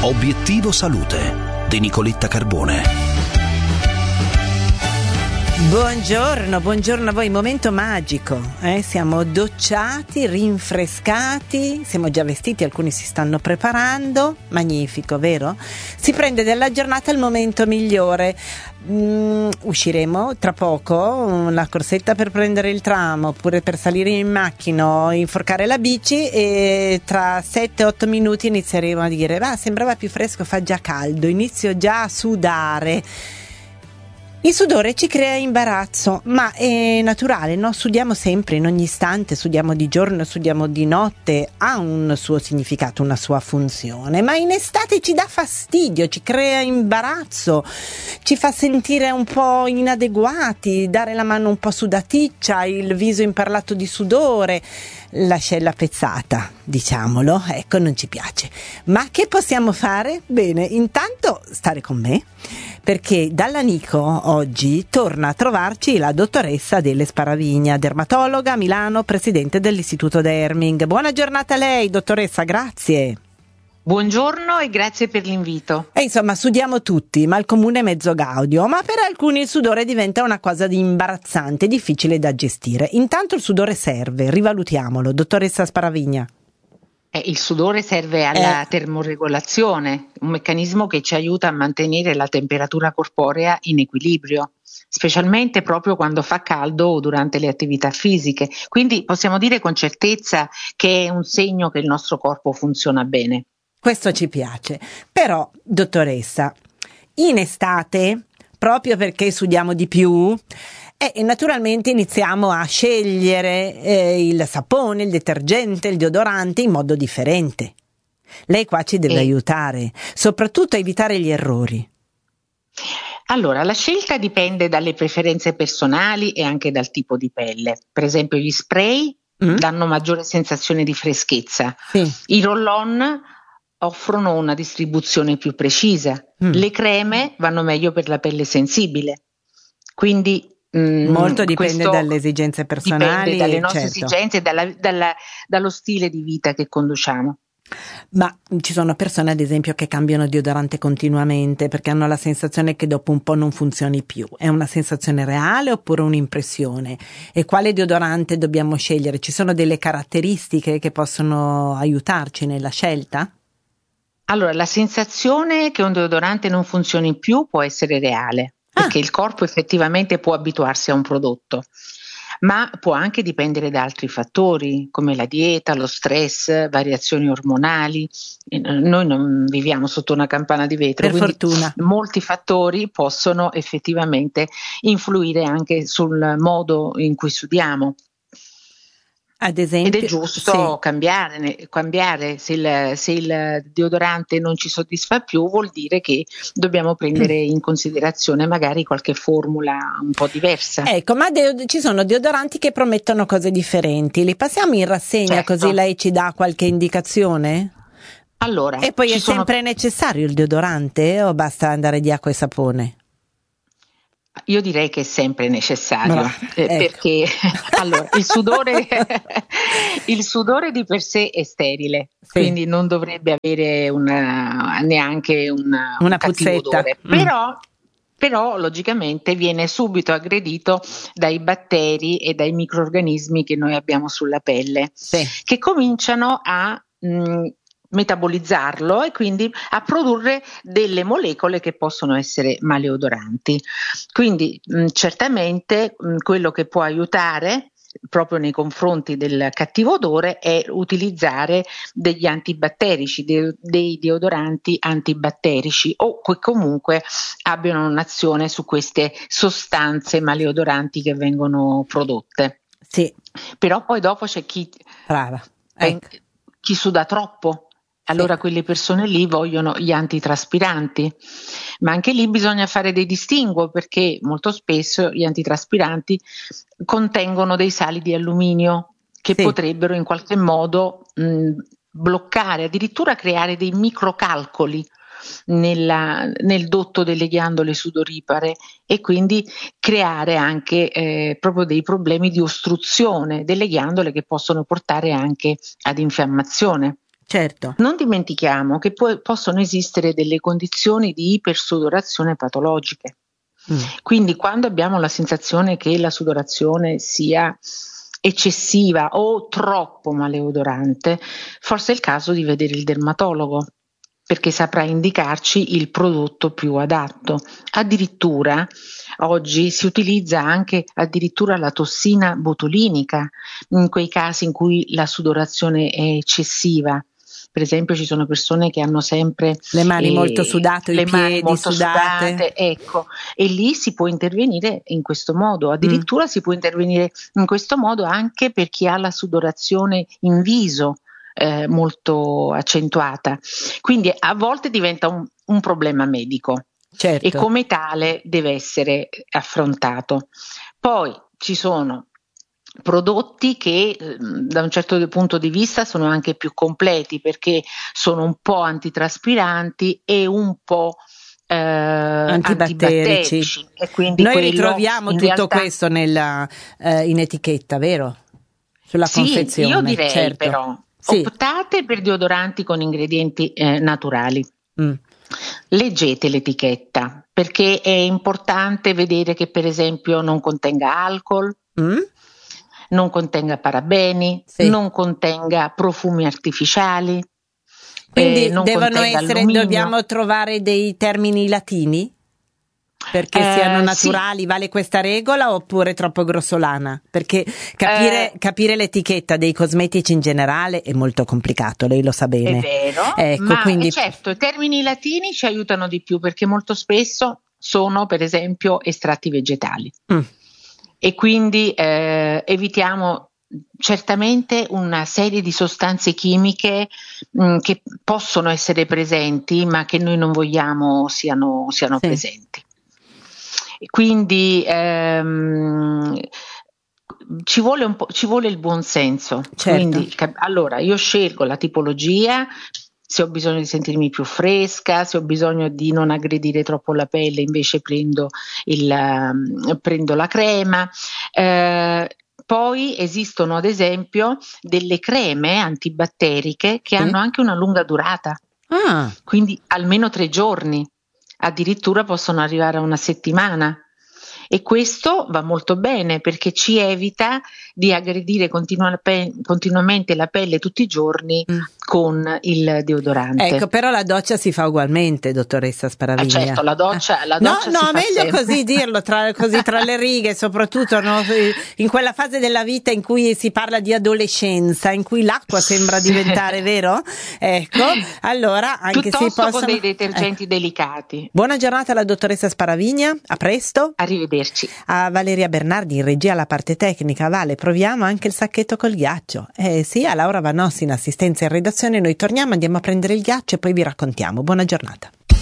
Obiettivo Salute di Nicoletta Carbone. Buongiorno a voi, momento magico, siamo docciati, rinfrescati, siamo già vestiti, alcuni si stanno preparando, magnifico, vero? Si prende della giornata il momento migliore. Usciremo tra poco, una corsetta per prendere il tram oppure per salire in macchina, inforcare la bici, e tra 7-8 minuti inizieremo a dire sembrava più fresco, fa già caldo, inizio già a sudare. Il sudore ci crea imbarazzo, ma è naturale, no? Sudiamo sempre, in ogni istante, sudiamo di giorno, sudiamo di notte, ha un suo significato, una sua funzione, ma in estate ci dà fastidio, ci crea imbarazzo, ci fa sentire un po' inadeguati, dare la mano un po' sudaticcia, il viso imperlato di sudore, l'ascella pezzata, diciamolo, ecco, non ci piace. Ma che possiamo fare? Bene, intanto stare con me, perché dalla Nico oggi torna a trovarci la dottoressa Adele Sparavigna, dermatologa a Milano, presidente dell'Istituto Derming. Buona giornata a lei, dottoressa, grazie. Buongiorno e grazie per l'invito. Insomma, sudiamo tutti, ma il comune è mezzo gaudio, ma per alcuni il sudore diventa una cosa di imbarazzante, difficile da gestire. Intanto il sudore serve, rivalutiamolo, dottoressa Sparavigna. Il sudore serve alla termoregolazione, un meccanismo che ci aiuta a mantenere la temperatura corporea in equilibrio, specialmente proprio quando fa caldo o durante le attività fisiche. Quindi possiamo dire con certezza che è un segno che il nostro corpo funziona bene. Questo ci piace. Però, dottoressa, in estate, proprio perché sudiamo di più, naturalmente iniziamo a scegliere il sapone, il detergente, il deodorante in modo differente. Lei qua ci deve aiutare, soprattutto a evitare gli errori. Allora, la scelta dipende dalle preferenze personali e anche dal tipo di pelle. Per esempio, gli spray danno maggiore sensazione di freschezza. Sì. I roll-on offrono una distribuzione più precisa. Le creme vanno meglio per la pelle sensibile. Quindi molto dipende dalle esigenze personali, dipende dalle nostre esigenze e dallo stile di vita che conduciamo. Ma ci sono persone, ad esempio, che cambiano deodorante continuamente perché hanno la sensazione che dopo un po' non funzioni più. È una sensazione reale oppure un'impressione? E quale deodorante dobbiamo scegliere? Ci sono delle caratteristiche che possono aiutarci nella scelta? Allora, la sensazione che un deodorante non funzioni più può essere reale, perché il corpo effettivamente può abituarsi a un prodotto, ma può anche dipendere da altri fattori come la dieta, lo stress, variazioni ormonali. Noi non viviamo sotto una campana di vetro, per fortuna. Molti fattori possono effettivamente influire anche sul modo in cui sudiamo. Ad esempio, ed è giusto cambiare. Se il deodorante non ci soddisfa più, vuol dire che dobbiamo prendere in considerazione magari qualche formula un po' diversa. Ecco, ma ci sono deodoranti che promettono cose differenti. Li passiamo in rassegna, certo, così lei ci dà qualche indicazione? Allora, e poi è sempre necessario il deodorante o basta andare di acqua e sapone? Io direi che è sempre necessario, perché allora il sudore di per sé è sterile, quindi non dovrebbe avere neanche una puzzetta. Però logicamente viene subito aggredito dai batteri e dai microrganismi che noi abbiamo sulla pelle, che cominciano a metabolizzarlo e quindi a produrre delle molecole che possono essere maleodoranti. Quindi certamente quello che può aiutare proprio nei confronti del cattivo odore è utilizzare degli antibatterici, dei deodoranti antibatterici o che comunque abbiano un'azione su queste sostanze maleodoranti che vengono prodotte. Sì. Però poi dopo c'è chi suda troppo. Allora quelle persone lì vogliono gli antitraspiranti, ma anche lì bisogna fare dei distinguo, perché molto spesso gli antitraspiranti contengono dei sali di alluminio che potrebbero in qualche modo bloccare, addirittura creare dei microcalcoli nel dotto delle ghiandole sudoripare e quindi creare anche proprio dei problemi di ostruzione delle ghiandole che possono portare anche ad infiammazione. Certo. Non dimentichiamo che possono esistere delle condizioni di ipersudorazione patologiche. Quindi quando abbiamo la sensazione che la sudorazione sia eccessiva o troppo maleodorante, forse è il caso di vedere il dermatologo, perché saprà indicarci il prodotto più adatto. Addirittura oggi si utilizza anche addirittura la tossina botulinica in quei casi in cui la sudorazione è eccessiva. Per esempio ci sono persone che hanno sempre le mani molto sudate, le i piedi mani molto sudate, ecco, e lì si può intervenire in questo modo, addirittura si può intervenire in questo modo anche per chi ha la sudorazione in viso molto accentuata, quindi a volte diventa un problema medico. certo. E come tale deve essere affrontato. Poi ci sono prodotti che da un certo punto di vista sono anche più completi, perché sono un po' antitraspiranti e un po' antibatterici, e quindi noi ritroviamo tutto questo in etichetta, vero? Sulla confezione. Io direi, certo. però optate per deodoranti con ingredienti naturali. Leggete l'etichetta, perché è importante vedere che per esempio non contenga alcol, non contenga parabeni, non contenga profumi artificiali. Quindi non devono essere, alluminio. Dobbiamo trovare dei termini latini perché siano naturali, vale questa regola, oppure troppo grossolana? Perché capire l'etichetta dei cosmetici in generale è molto complicato, lei lo sa bene. È vero, ecco, ma quindi certo i termini latini ci aiutano di più, perché molto spesso sono per esempio estratti vegetali. E quindi evitiamo certamente una serie di sostanze chimiche che possono essere presenti, ma che noi non vogliamo siano presenti. E quindi ci vuole il buon senso. Certo. Quindi, allora io scelgo la tipologia. Se ho bisogno di sentirmi più fresca, se ho bisogno di non aggredire troppo la pelle, invece prendo la crema. Poi esistono ad esempio delle creme antibatteriche che hanno anche una lunga durata, quindi almeno 3 giorni, addirittura possono arrivare a una settimana. E questo va molto bene, perché ci evita di aggredire continuamente la pelle tutti i giorni con il deodorante. Ecco, però la doccia si fa ugualmente, dottoressa Sparaviglia. Certo, la doccia si fa meglio sempre. Così dirlo, tra le righe, soprattutto in quella fase della vita in cui si parla di adolescenza, in cui l'acqua sembra diventare, vero? Ecco, allora anche piuttosto con dei detergenti delicati. Buona giornata alla dottoressa Sparaviglia, a presto. Arrivederci. A Valeria Bernardi in regia alla parte tecnica. Vale, proviamo anche il sacchetto col ghiaccio. Sì, a Laura Vanossi in assistenza e in redazione. Noi torniamo, andiamo a prendere il ghiaccio e poi vi raccontiamo. Buona giornata.